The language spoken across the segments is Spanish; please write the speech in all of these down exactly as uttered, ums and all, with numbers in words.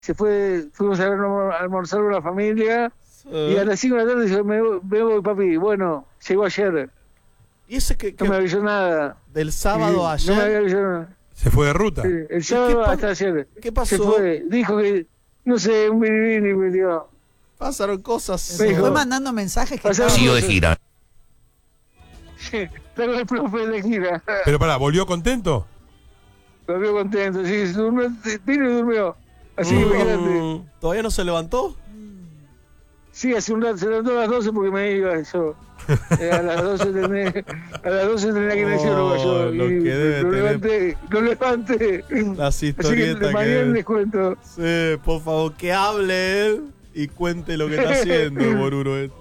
se fue, fuimos a, ver, a almorzar con la familia, Uh. y a las cinco de la tarde dijo, me, me voy, papi. Bueno, llegó ayer. ¿Y ese que, que no me avisó nada. del sábado a ayer? No me había avisado nada. ¿Se fue de ruta? Sí, el sábado hasta ayer. ¿Qué pasó? Se fue, dijo que, no sé, un biribiri me dio. Pasaron cosas. Se dijo, fue mandando mensajes que pasaron estaban- cosas. de gira. Sí, está con el profe de gira. Pero pará, ¿volvió contento? Lo vio contento, sí, durmió, vino y durmió. Así que imagínate. ¿Todavía no se levantó? Sí, hace un rato, se levantó a las doce porque me iba yo. Eh, a las doce tenía, a las doce tenía que ir al cielo yo. lo Y que debe lo tener- levanté, lo levanté. Las Así que historietas mañana que... les cuento. Sí, por favor, que hable él y cuente lo que está haciendo el Boruro este.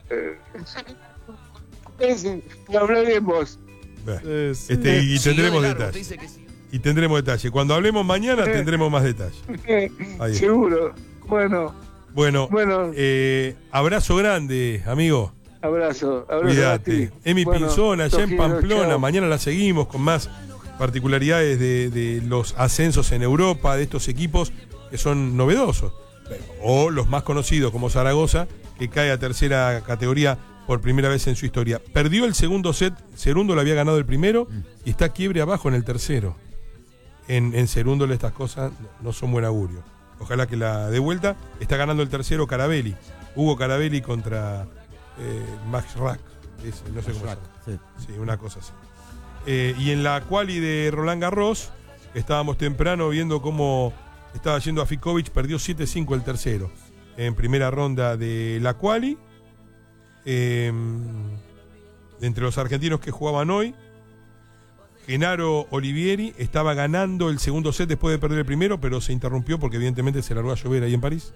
Ese, lo hablé bien vos. Bueno, Sí, sí. este, y Siguió tendremos de largo, detalles. dice que sí. Y tendremos detalles. Cuando hablemos mañana tendremos más detalles. Ahí. Seguro. Bueno, Bueno, bueno, eh, abrazo grande, amigo. abrazo. abrazo a Cuídate. ti. Emi Bueno, Pinzón, allá en Tojiro, Pamplona. chao. Mañana la seguimos con más particularidades de, de los ascensos en Europa, de estos equipos que son novedosos. O los más conocidos, como Zaragoza, que cae a tercera categoría por primera vez en su historia. Perdió el segundo set, Cerundo lo había ganado el primero y está quiebre abajo en el tercero. En, en Cerúndolo estas cosas no, no son buen augurio. Ojalá que la dé vuelta. Está ganando el tercero Carabelli. Hugo Carabelli contra eh, Max Rack. Es- no sé cómo se llama. Sí. Sí, una cosa así. Eh, y en la quali de Roland Garros, estábamos temprano viendo cómo estaba yendo a Fikovic, perdió siete cinco el tercero. En primera ronda de la quali. Eh, entre los argentinos que jugaban hoy, Genaro Olivieri estaba ganando el segundo set después de perder el primero, pero se interrumpió porque evidentemente se largó a llover ahí en París.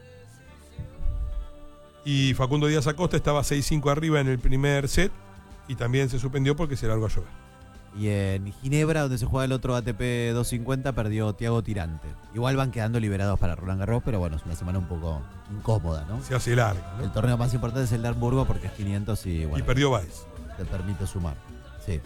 Y Facundo Díaz Acosta estaba seis cinco arriba en el primer set y también se suspendió porque se largó a llover. Y en Ginebra, donde se juega el otro A T P doscientos cincuenta, perdió Thiago Tirante. Igual van quedando liberados para Roland Garros, pero bueno, es una semana un poco incómoda, ¿no? Se hace larga, ¿no? El torneo más importante es el de Hamburgo porque es quinientos y bueno, Y perdió Baez. te permite sumar. Sí.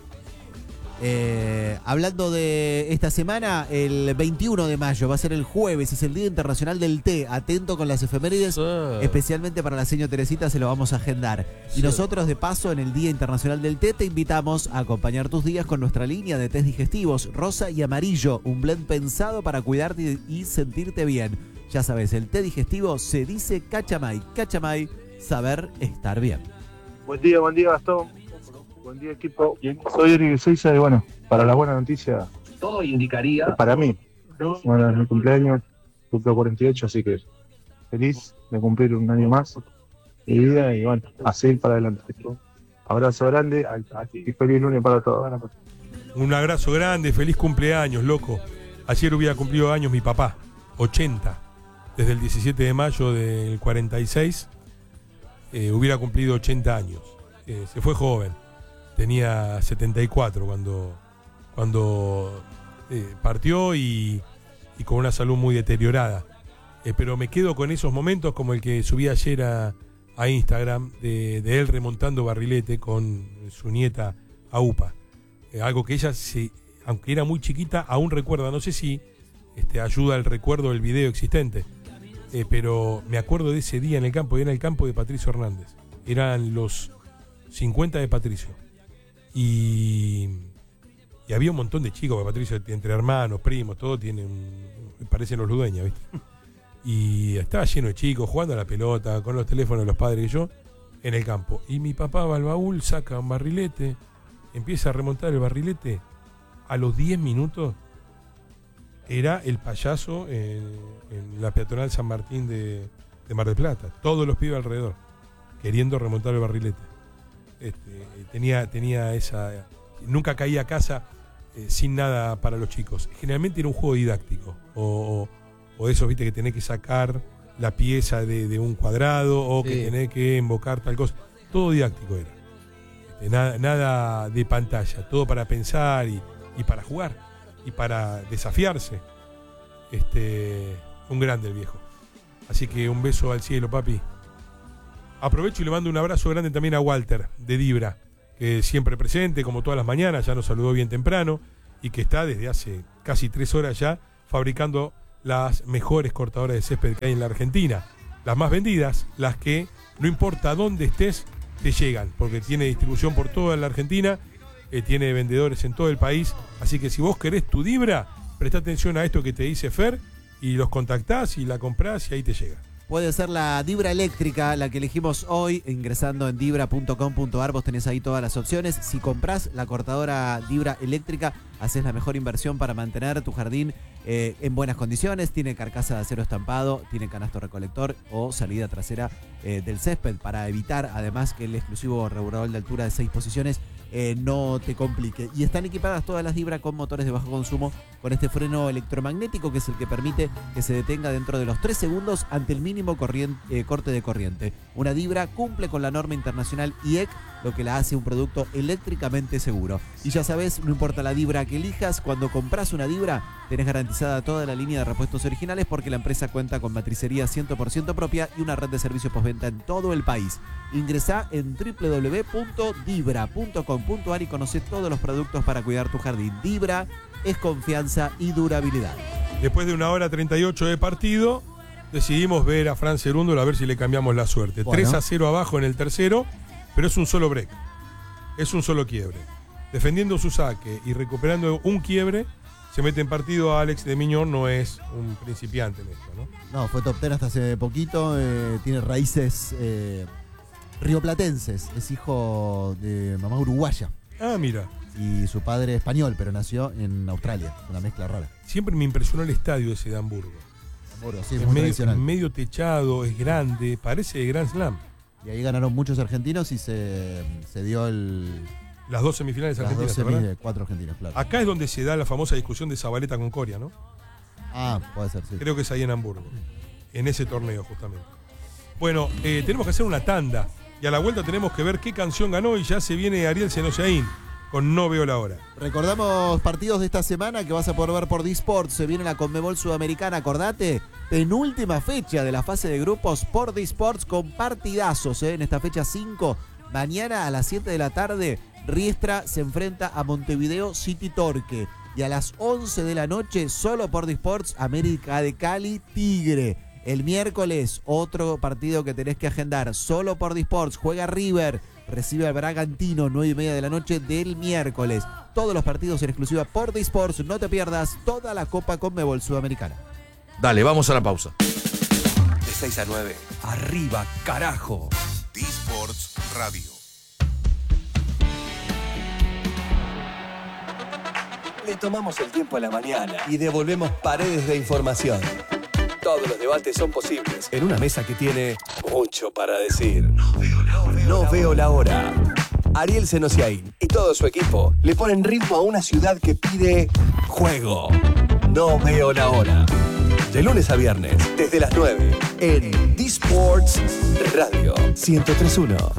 Eh, hablando de esta semana, el veintiuno de mayo va a ser el jueves, es el Día Internacional del Té. Atento con las efemérides, Sí. especialmente para la señora Teresita se lo vamos a agendar. Y Sí. nosotros, de paso, en el Día Internacional del Té, te invitamos a acompañar tus días con nuestra línea de tés digestivos, rosa y amarillo, un blend pensado para cuidarte y sentirte bien. Ya sabes, el té digestivo se dice Cachamay. Cachamay, saber estar bien. Buen día, buen día Gastón. Buen día equipo. Soy Eric Seiza y bueno, para la buena noticia, Todo indicaría. para mí, bueno, es mi cumpleaños, cumplo cuarenta y ocho, así que feliz de cumplir un año más de vida y bueno, a seguir para adelante. Abrazo grande y feliz lunes para todos. Un abrazo grande, feliz cumpleaños, loco. Ayer hubiera cumplido años mi papá, ochenta. Desde el diecisiete de mayo del cuarenta y seis eh, hubiera cumplido ochenta años. Eh, se fue joven, tenía setenta y cuatro cuando, cuando eh, partió y, y con una salud muy deteriorada. Eh, pero me quedo con esos momentos como el que subí ayer a, a Instagram de, de él remontando barrilete con su nieta Aupa. Eh, algo que ella, se, aunque era muy chiquita, aún recuerda. No sé si este, ayuda al recuerdo del video existente, eh, pero me acuerdo de ese día en el campo, y era el campo de Patricio Hernández. Eran los cincuenta de Patricio. Y, y había un montón de chicos, porque Patricio, entre hermanos, primos, todo tiene un, parecen los Ludueñas, ¿viste? Y estaba lleno de chicos jugando a la pelota, con los teléfonos de los padres y yo, en el campo. Y mi papá va al baúl, saca un barrilete, empieza a remontar el barrilete. A los diez minutos era el payaso en, en la peatonal San Martín de, de Mar del Plata. Todos los pibes alrededor, queriendo remontar el barrilete. Este, tenía, tenía esa... Nunca caía a casa eh, sin nada para los chicos. Generalmente era un juego didáctico. O, o, o esos, viste, que tenés que sacar la pieza de, de un cuadrado, o Sí. que tenés que invocar tal cosa. Todo didáctico era. Este, nada, nada de pantalla. Todo para pensar y, y para jugar. Y para desafiarse. Este, un grande el viejo. Así que un beso al cielo, papi. Aprovecho y le mando un abrazo grande también a Walter, de Dibra, que siempre presente, como todas las mañanas, ya nos saludó bien temprano, y que está desde hace casi tres horas ya fabricando las mejores cortadoras de césped que hay en la Argentina. Las más vendidas, las que no importa dónde estés, te llegan, porque tiene distribución por toda la Argentina, eh, tiene vendedores en todo el país. Así que si vos querés tu Dibra, presta atención a esto que te dice Fer y los contactás y la comprás y ahí te llega. Puede ser la Dibra eléctrica, la que elegimos hoy, ingresando en dibra punto com punto ar. Vos tenés ahí todas las opciones. Si comprás la cortadora Dibra eléctrica, haces la mejor inversión para mantener tu jardín eh, en buenas condiciones. Tiene carcasa de acero estampado, tiene canasto recolector o salida trasera eh, del césped, para evitar además que el exclusivo regulador de altura de seis posiciones eh, no te complique. Y están equipadas todas las Dibra con motores de bajo consumo, con este freno electromagnético que es el que permite que se detenga dentro de los tres segundos ante el mínimo corriente, eh, corte de corriente. Una Dibra cumple con la norma internacional I E C, lo que la hace un producto eléctricamente seguro. Y ya sabes, no importa la Dibra que elijas, cuando compras una Dibra tenés garantizada toda la línea de repuestos originales, porque la empresa cuenta con matricería cien por ciento propia y una red de servicios postventa en todo el país. Ingresá en doble u doble u doble u punto dibra punto com punto ar y conocé todos los productos para cuidar tu jardín. Dibra es confianza y durabilidad. Después de una hora treinta y ocho de partido, decidimos ver a Fran Cerúndolo a ver si le cambiamos la suerte. Bueno. tres a cero abajo en el tercero, pero es un solo break. Es un solo quiebre. Defendiendo su saque y recuperando un quiebre, se mete en partido a Alex de Miñón. No es un principiante en esto, ¿no? No, fue top ten hasta hace poquito. Eh, tiene raíces eh, rioplatenses. Es hijo de mamá uruguaya. Ah, mira. Y su padre español, pero nació en Australia. Una mezcla rara. Siempre me impresionó el estadio ese de Hamburgo. Hamburgo, sí, es muy medio, tradicional. medio techado, es grande, parece de Grand Slam. Y ahí ganaron muchos argentinos y se, se dio el... Las dos semifinales las argentinas, dos semis ¿verdad? de cuatro argentinos, claro. Acá es donde se da la famosa discusión de Zabaleta con Coria, ¿no? Ah, puede ser, sí. Creo que es ahí en Hamburgo, en ese torneo justamente. Bueno, eh, tenemos que hacer una tanda y a la vuelta tenemos que ver qué canción ganó, y ya se viene Ariel Senosiaín con No Veo la Hora. Recordamos partidos de esta semana que vas a poder ver por D-Sports. Se viene la Conmebol Sudamericana, acordate. Penúltima fecha de la fase de grupos por D-Sports con partidazos, ¿eh? En esta fecha cinco, mañana a las siete de la tarde, Riestra se enfrenta a Montevideo City Torque. Y a las once de la noche, solo por D-Sports, América de Cali Tigre. El miércoles, otro partido que tenés que agendar, solo por D-Sports, juega River, recibe al Bragantino, nueve y media de la noche del miércoles. Todos los partidos en exclusiva por D-Sports, no te pierdas toda la Copa Conmebol Sudamericana. Dale, vamos a la pausa. De seis a nueve, Arriba, carajo. D-Sports Radio. Le tomamos el tiempo a la mañana y devolvemos paredes de información. Todos los debates son posibles en una mesa que tiene mucho para decir. No veo la hora. No veo la hora. Ariel Senosiaín y todo su equipo le ponen ritmo a una ciudad que pide juego. No veo la hora. De lunes a viernes, desde las nueve, en D-Sports Radio ciento tres punto uno.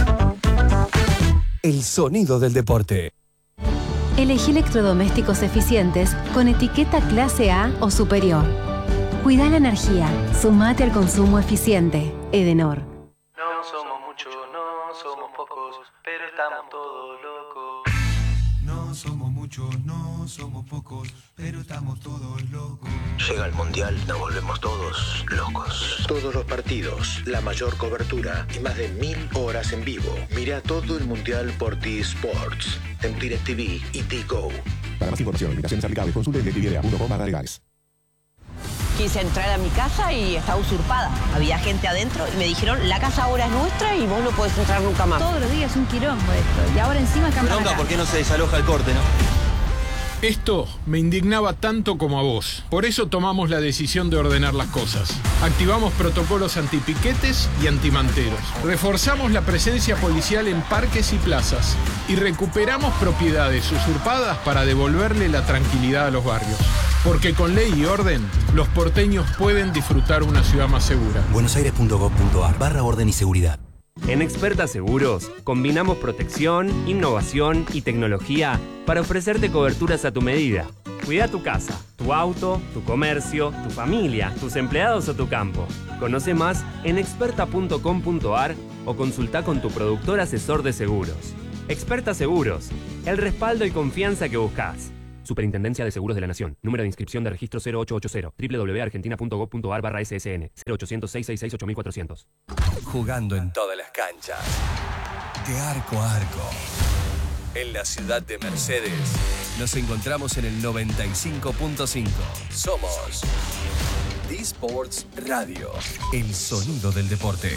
El sonido del deporte. Elegí electrodomésticos eficientes con etiqueta clase A o superior. Cuida la energía. Sumate al consumo eficiente. Edenor. No somos muchos, no somos pocos, pero estamos todos locos. No somos muchos, no somos pocos, pero estamos todos locos. Llega el Mundial, nos volvemos todos locos. Todos los partidos, la mayor cobertura y más de mil horas en vivo. Mira todo el Mundial por D-Sports, en DirecTV y D-Go. Para más información, invitaciones aplicables, consulte en directvidea punto com barra legales. Quise entrar a mi casa y estaba usurpada. Había gente adentro y me dijeron, la casa ahora es nuestra y vos no podés entrar nunca más. Todos los días es un quilombo esto. Y ahora encima cambian Bronca, ¿por qué no se desaloja el corte, no? Esto me indignaba tanto como a vos. Por eso tomamos la decisión de ordenar las cosas. Activamos protocolos antipiquetes y antimanteros. Reforzamos la presencia policial en parques y plazas. Y recuperamos propiedades usurpadas para devolverle la tranquilidad a los barrios. Porque con ley y orden, los porteños pueden disfrutar una ciudad más segura. buenosaires punto gov punto ar barra orden y seguridad. En Experta Seguros, combinamos protección, innovación y tecnología para ofrecerte coberturas a tu medida. Cuida tu casa, tu auto, tu comercio, tu familia, tus empleados o tu campo. Conoce más en experta punto com punto ar o consulta con tu productor asesor de seguros. Experta Seguros, el respaldo y confianza que buscas. Superintendencia de Seguros de la Nación. Número de inscripción de registro cero ocho ocho cero. doble u doble u doble u punto argentina punto gov punto ar barra S S N. cero ochocientos, seiscientos sesenta y seis, ocho mil cuatrocientos. Jugando en todas las canchas. De arco a arco. En la ciudad de Mercedes. Nos encontramos en el noventa y cinco punto cinco. Somos D-Sports Radio. El sonido del deporte.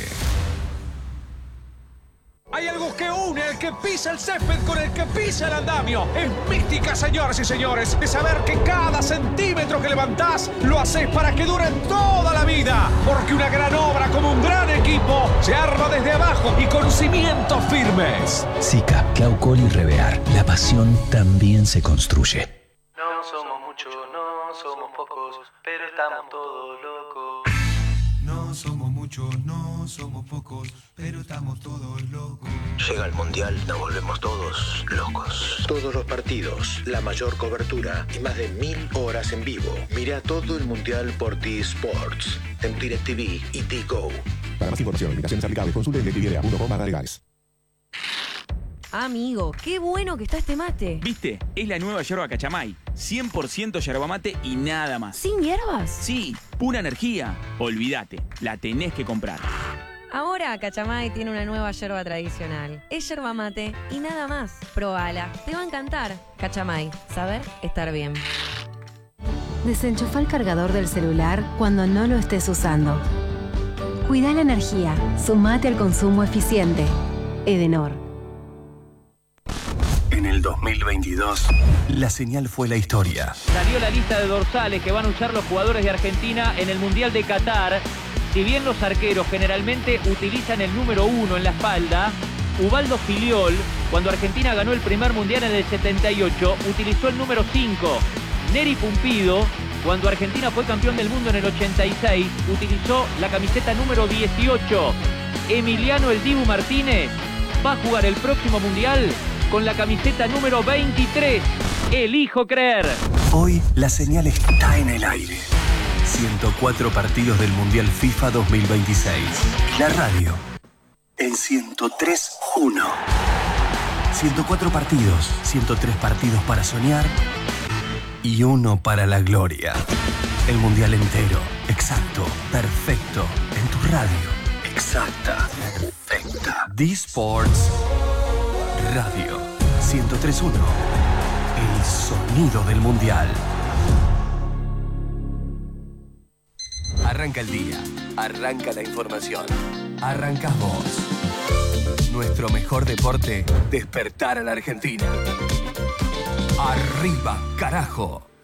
Hay algo que une el que pisa el césped con el que pisa el andamio. Es mística, señoras y señores, de saber que cada centímetro que levantás lo haces para que dure toda la vida. Porque una gran obra como un gran equipo se arma desde abajo y con cimientos firmes. Sica, Claucol y Revear. La pasión también se construye. No somos muchos, no somos pocos, pero estamos todos locos. No somos muchos, no somos pocos, pero estamos todos locos. Llega el Mundial, nos volvemos todos locos. Todos los partidos, la mayor cobertura y más de mil horas en vivo. Mira todo el Mundial por T-Sports, en DirecTV y T-Go. Para más información, limitaciones aplicables, consulte en directv punto com barra legales. Amigo, qué bueno que está este mate. ¿Viste? Es la nueva yerba Cachamay. cien por ciento yerba mate y nada más. ¿Sin hierbas? Sí, pura energía. Olvídate, la tenés que comprar. Ahora Cachamay tiene una nueva yerba tradicional. Es yerba mate y nada más. Probala, te va a encantar. Cachamay, saber estar bien. Desenchufa el cargador del celular cuando no lo estés usando. Cuida la energía. Sumate al consumo eficiente. Edenor. En el dos mil veintidós, la señal fue la historia. Salió la lista de dorsales que van a usar los jugadores de Argentina en el Mundial de Qatar. Si bien los arqueros generalmente utilizan el número uno en la espalda, Ubaldo Filiol, cuando Argentina ganó el primer Mundial en el setenta y ocho, utilizó el número cinco. Neri Pumpido, cuando Argentina fue campeón del mundo en el ochenta y seis, utilizó la camiseta número dieciocho. Emiliano El Dibu Martínez va a jugar el próximo Mundial con la camiseta número veintitrés. Elijo creer. Hoy la señal está en el aire. ciento cuatro partidos del Mundial FIFA dos mil veintiséis. La radio en ciento tres punto uno. ciento cuatro partidos, ciento tres partidos para soñar y uno para la gloria. El Mundial entero, exacto, perfecto, en tu radio. Exacta, perfecta. D-Sports Radio ciento tres punto uno. El sonido del Mundial. Arranca el día, arranca la información. Arrancás vos. Nuestro mejor deporte, despertar a la Argentina. Arriba, carajo.